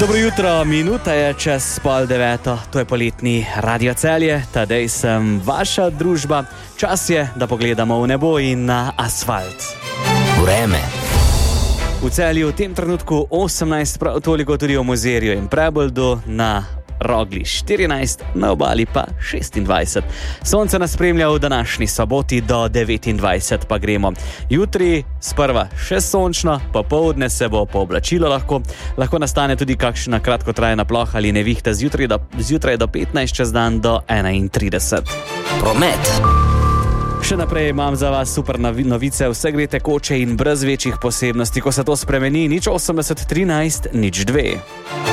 Dobro jutro, minuta je čez 8:30, to je poletni Radio Celje, tadej sem vaša družba. Čas je, da pogledamo v nebo in na asfalt. Vreme. V Celju v tem trenutku 18, prav toliko tudi v Mozirju in Preboldu, na Rogli 14, na obali pa 26. Sonce nas spremlja v današnji soboti do 29 pa gremo. Jutri sprva še sončno, popoldne se bo pooblačilo lahko nastane tudi kakšna kratkotrajna ploha ali nevihta zjutraj do 15, čez dan do 31. Promet. Še naprej imam za vas super novice, vse gre tekoče in brez večjih posebnosti, ko se to spremeni, 080 13 02.